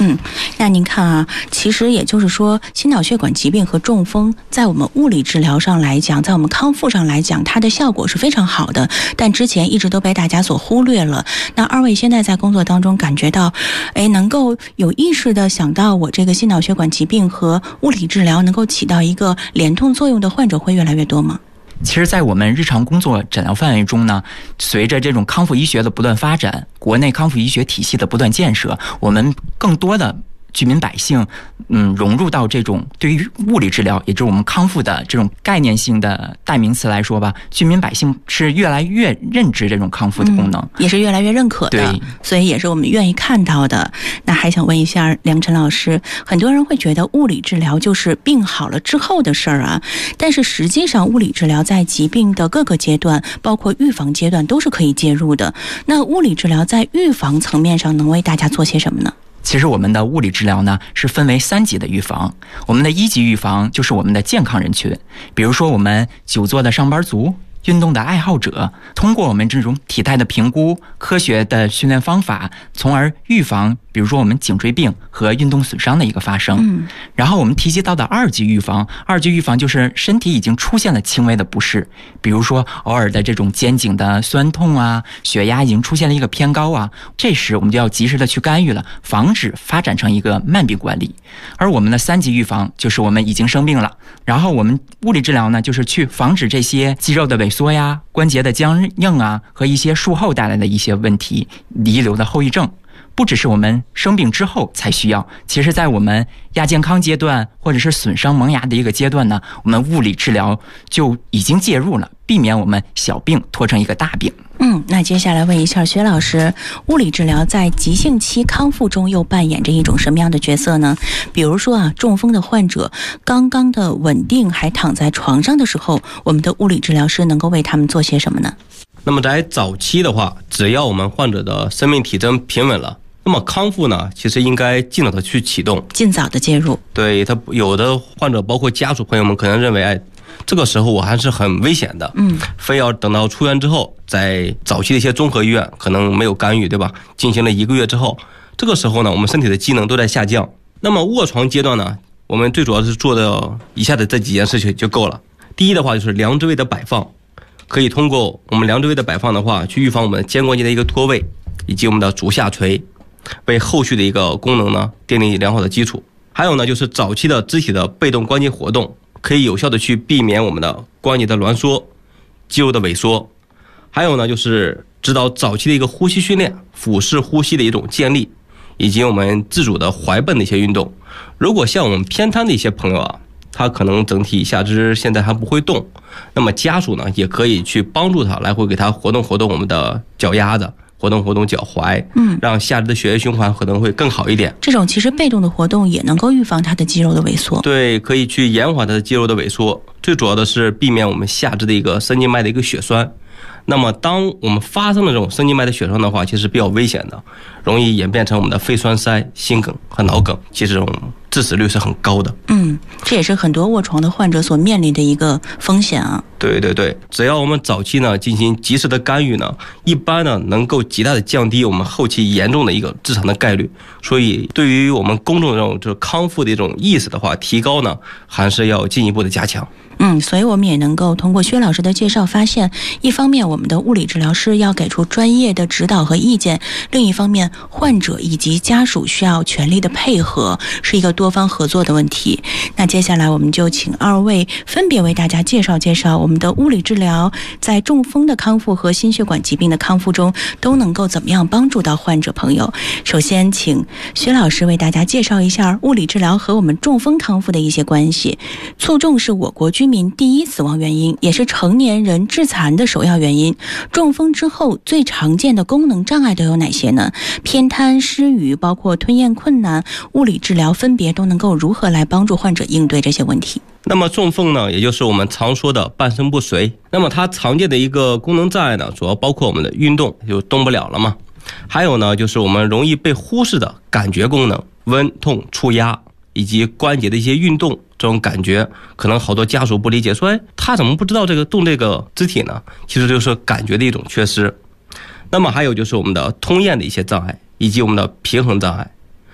那您看啊，其实也就是说，心脑血管疾病和中风在我们物理治疗上来讲，在我们康复上来讲，它的效果是非常好的，但之前一直都被大家所忽略了。那二位现在在工作当中感觉到，能够有意识的想到我这个心脑血管疾病和物理治疗能够起到一个联动作用的患者会越来越多吗？ 其实在我们日常工作诊疗范围中呢，随着这种康复医学的不断发展，国内康复医学体系的不断建设，我们更多的居民百姓融入到这种对于物理治疗，也就是我们康复的这种概念性的代名词来说吧，居民百姓是越来越认知这种康复的功能， 也是越来越认可的， 对， 所以也是我们愿意看到的。那还想问一下梁晨老师，很多人会觉得物理治疗就是病好了之后的事儿啊，但是实际上物理治疗在疾病的各个阶段，包括预防阶段都是可以介入的。那物理治疗在预防层面上能为大家做些什么呢？ 其实我们的物理治疗呢是分为3级的预防。我们的1级预防就是我们的健康人群，比如说我们久坐的上班族、运动的爱好者，通过我们这种体态的评估、科学的训练方法，从而预防比如说我们颈椎病和运动损伤的一个发生。然后我们提及到的2级预防就是身体已经出现了轻微的不适，比如说偶尔的这种肩颈的酸痛啊，血压已经出现了一个偏高啊，这时我们就要及时的去干预了，防止发展成一个慢病管理。而我们的3级预防就是我们已经生病了，然后我们物理治疗呢，就是去防止这些肌肉的萎缩呀、关节的僵硬啊和一些术后带来的一些问题遗留的后遗症。不只是我们生病之后才需要，其实在我们亚健康阶段或者是损伤萌芽的一个阶段呢，我们物理治疗就已经介入了，避免我们小病拖成一个大病。 那接下来问一下薛老师，物理治疗在急性期康复中又扮演着一种什么样的角色呢？比如说中风的患者刚刚的稳定还躺在床上的时候，我们的物理治疗师能够为他们做些什么呢？ 那么在早期的话，只要我们患者的生命体征平稳了，那么康复呢，其实应该尽早的去启动， 尽早的介入。 对，他有的患者包括家属朋友们可能认为，这个时候我还是很危险的，非要等到出院之后，在早期的一些综合医院可能没有干预，对吧？进行了1个月之后，这个时候呢，我们身体的机能都在下降。那么卧床阶段呢，我们最主要是做的以下的这几件事情就够了。第一的话就是梁椎位的摆放，可以通过我们梁椎位的摆放的话，去预防我们的肩关节的一个脱位，以及我们的足下垂，为后续的一个功能呢奠定良好的基础。还有呢，就是早期的肢体的被动关节活动，可以有效的去避免我们的关节的挛缩、肌肉的萎缩。还有呢，就是指导早期的一个呼吸训练，腹式呼吸的一种建立，以及我们自主的踝笨的一些运动。如果像我们偏瘫的一些朋友他可能整体下肢现在还不会动，那么家属呢也可以去帮助他，来回给他活动活动我们的脚丫子，活动活动脚踝，让下肢的血液循环可能会更好一点。 这种其实被动的活动也能够预防他的肌肉的萎缩。 对，可以去延缓他的肌肉的萎缩，最主要的是避免我们下肢的一个神经脉的一个血栓。那么当我们发生了这种神经脉的血栓的话，其实比较危险的，容易演变成我们的肺栓塞、心梗和脑梗，其实这种致死率是很高的。 这也是很多卧床的患者所面临的一个风险啊。 对对对，只要我们早期呢进行及时的干预呢，一般呢能够极大的降低我们后期严重的一个致残的概率。所以对于我们公众这种就是康复的一种意识的话，提高呢还是要进一步的加强。 所以我们也能够通过薛老师的介绍发现，一方面我们的物理治疗师要给出专业的指导和意见，另一方面患者以及家属需要全力的配合，是一个多方合作的问题。那接下来我们就请2位分别为大家介绍介绍我们的物理治疗在中风的康复和心血管疾病的康复中都能够怎么样帮助到患者朋友。首先请薛老师为大家介绍一下物理治疗和我们中风康复的一些关系。卒中是我国居民第1死亡原因，也是成年人致残的首要原因。中风之后最常见的功能障碍都有哪些呢？偏瘫、失语，包括吞咽困难，物理治疗分别都能够如何来帮助患者应对这些问题？ 那么中风呢，也就是我们常说的半身不遂。那么它常见的一个功能障碍呢，主要包括我们的运动就动不了了嘛，还有呢就是我们容易被忽视的感觉功能，温痛触压以及关节的一些运动这种感觉，可能好多家属不理解，说他怎么不知道这个动这个肢体呢？其实就是感觉的一种缺失。那么还有就是我们的通咽的一些障碍，以及我们的平衡障碍，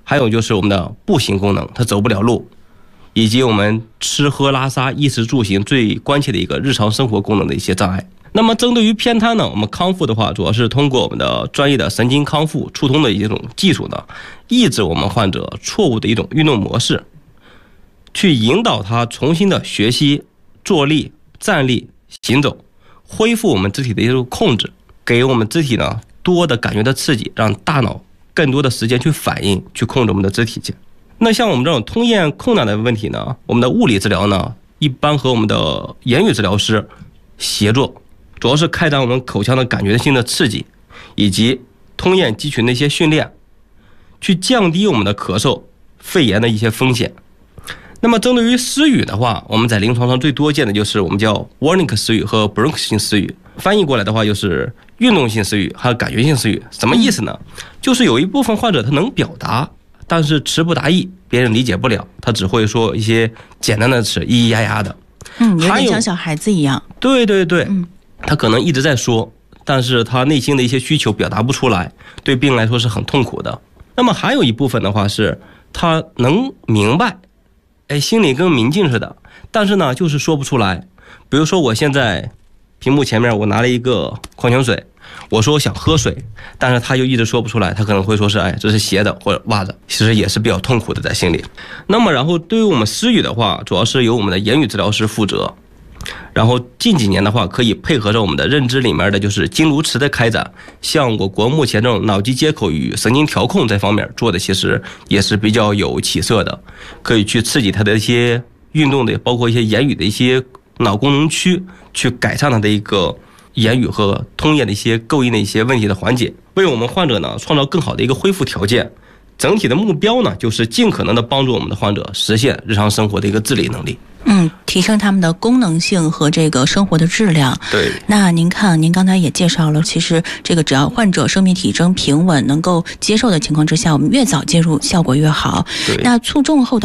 还有就是我们的步行功能，它走不了路，以及我们吃喝拉撒衣食住行最关切的一个日常生活功能的一些障碍。那么针对于偏瘫呢，我们康复的话，主要是通过我们的专业的神经康复触通的一种技术呢，抑制我们患者错误的一种运动模式，去引导他重新的学习坐立、站立、行走，恢复我们肢体的一种控制，给我们肢体呢多的感觉的刺激，让大脑更多的时间去反应，去控制我们的肢体键。那像我们这种通咽困难的问题呢，我们的物理治疗呢，一般和我们的言语治疗师协作，主要是开展我们口腔的感觉性的刺激，以及通咽肌群的一些训练，去降低我们的咳嗽、肺炎的一些风险。那么针对于失语的话，我们在临床上最多见的就是我们叫 Wernicke 失语和 Bronx 性失语，翻译过来的话就是运动性失语还有感觉性失语。什么意思呢？就是有一部分患者他能表达，但是词不达意，别人理解不了，他只会说一些简单的词，咿咿呀呀的。 有点像小孩子一样。 对，他可能一直在说，但是他内心的一些需求表达不出来，对病人来说是很痛苦的。那么还有一部分的话是他能明白，心里跟明镜似的，但是呢就是说不出来。比如说我现在屏幕前面我拿了一个矿泉水，我说我想喝水，但是他又一直说不出来，他可能会说是这是鞋的或者袜子，其实也是比较痛苦的在心里。那么然后对于我们失语的话，主要是由我们的言语治疗师负责，然后近几年的话可以配合着我们的认知里面的就是经颅池的开展，像我国目前这种脑机接口与神经调控这方面做的其实也是比较有起色的，可以去刺激它的一些运动的，包括一些言语的一些脑功能区，去改善它的一个言语和通咽的一些构音的一些问题的缓解，为我们患者呢创造更好的一个恢复条件。整体的目标呢，就是尽可能的帮助我们的患者实现日常生活的一个自理能力。 提升他们的功能性和这个生活的质量。 对。 那您看，您刚才也介绍了，其实这个只要患者生命体征平稳，能够接受的情况之下，我们越早介入效果越好。 对。 那卒中后的